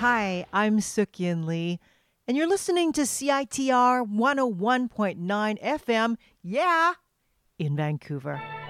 Hi, I'm Suk-Yin Lee, and you're listening to CITR 101.9 FM, yeah, in Vancouver.